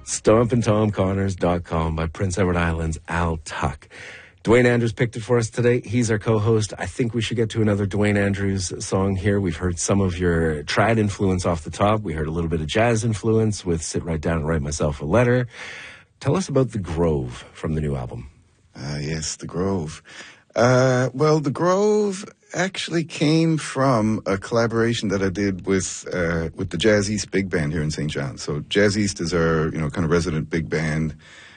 StompandTomConnors.com by Prince Edward Island's Al Tuck. Dwayne Andrews picked it for us today. He's our co-host. I think we should get to another Dwayne Andrews song here. We've heard some of your trad influence off the top. We heard a little bit of jazz influence with Sit Right Down and Write Myself a Letter. Tell us about The Grove from the new album. Yes, The Grove. Well, The Grove actually came from a collaboration that I did with the Jazz East Big Band here in St. John's. So Jazz East is our, kind of resident big band,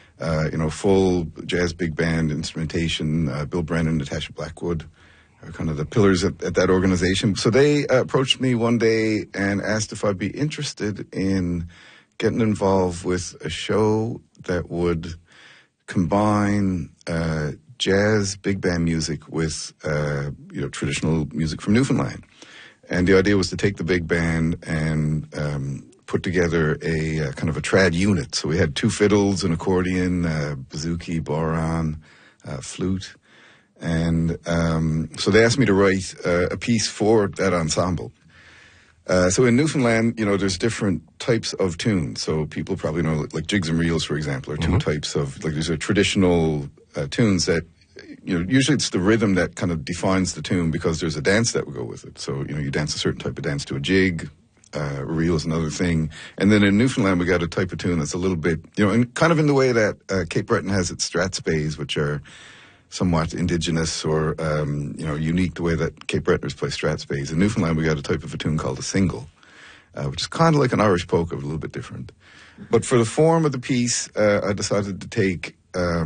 full jazz big band instrumentation. Bill Brennan, Natasha Blackwood are kind of the pillars at that organization. So they approached me one day and asked if I'd be interested in getting involved with a show that would combine jazz big band music with traditional music from Newfoundland. And the idea was to take the big band and put together a kind of a trad unit. So we had two fiddles, an accordion, bouzouki, bodhrán, flute. And so they asked me to write a piece for that ensemble. So in Newfoundland, there's different types of tunes. So people probably know, like jigs and reels, for example, are two types of, these are traditional tunes that, usually it's the rhythm that kind of defines the tune because there's a dance that would go with it. So, you dance a certain type of dance to a jig, a reel is another thing. And then in Newfoundland, we got a type of tune that's a little bit, and kind of in the way that Cape Breton has its strathspeys, which are somewhat indigenous or, unique the way that Cape Bretoners play strathspeys. In Newfoundland, we got a type of a tune called a single, which is kind of like an Irish polka, but a little bit different. But for the form of the piece, I decided to take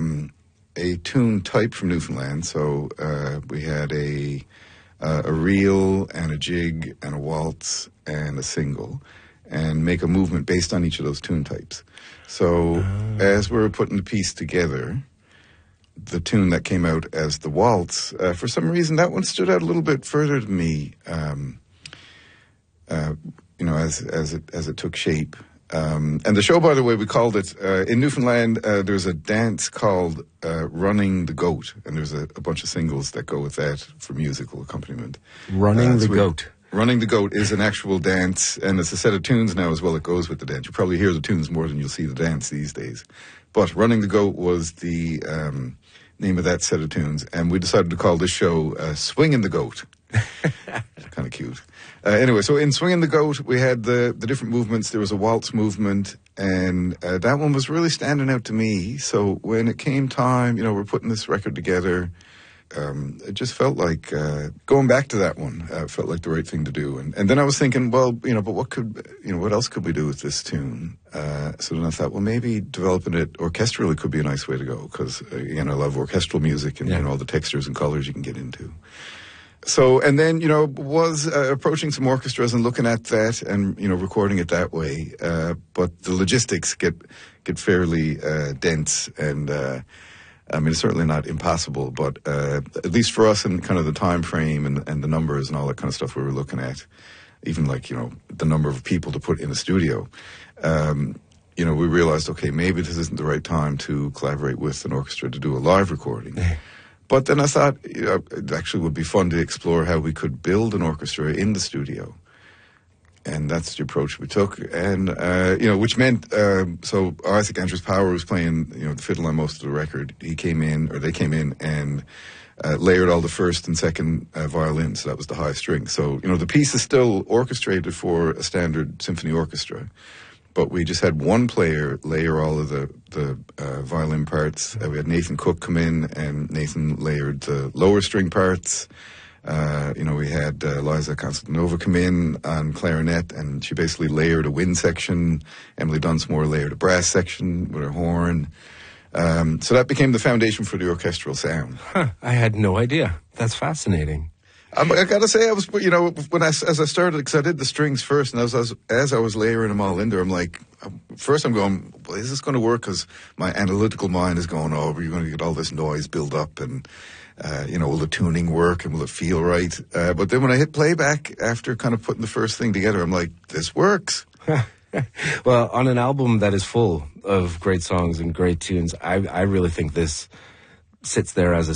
a tune type from Newfoundland. So we had a reel and a jig and a waltz and a single, and make a movement based on each of those tune types. So as we were putting the piece together, the tune that came out as the waltz, for some reason that one stood out a little bit further to me, as it took shape. And the show, by the way, we called it, in Newfoundland, there's a dance called Running the Goat, and there's a bunch of singles that go with that for musical accompaniment. Running the Goat. Running the Goat is an actual dance, and it's a set of tunes now as well that goes with the dance. You probably hear the tunes more than you'll see the dance these days. But Running the Goat was the name of that set of tunes, and we decided to call this show Swinging the Goat. Kind of cute. Anyway, so in Swinging the Goat, we had the different movements. There was a waltz movement, and that one was really standing out to me. So when it came time, we're putting this record together, it just felt like going back to that one felt like the right thing to do. And then I was thinking, well, but what else could we do with this tune? So then I thought, well, maybe developing it orchestrally could be a nice way to go, because, I love orchestral music and all the textures and colors you can get into. So, and then, was approaching some orchestras and looking at that and, recording it that way. But the logistics get fairly dense, and it's certainly not impossible, but at least for us in kind of the time frame and the numbers and all that kind of stuff we were looking at, even like, the number of people to put in the studio, we realized, okay, maybe this isn't the right time to collaborate with an orchestra to do a live recording. But then I thought it actually would be fun to explore how we could build an orchestra in the studio. And that's the approach we took. And, which meant, so Isaac Andrews Power was playing, the fiddle on most of the record. They came in and layered all the first and second violins. So that was the high string. So, the piece is still orchestrated for a standard symphony orchestra. But we just had one player layer all of the violin parts. We had Nathan Cook come in, and Nathan layered the lower string parts. We had Liza Constantinova come in on clarinet, and she basically layered a wind section. Emily Dunsmore layered a brass section with her horn. So that became the foundation for the orchestral sound. I had no idea. That's fascinating. I gotta say, I was, as I started, because I did the strings first, and as I was layering them all in there, I'm like, first I'm going, well, is this going to work? Because my analytical mind is going, oh, you're going to get all this noise build up, and, will the tuning work, and will it feel right? But then when I hit playback, after kind of putting the first thing together, I'm like, this works. Well, on an album that is full of great songs and great tunes, I really think this sits there as a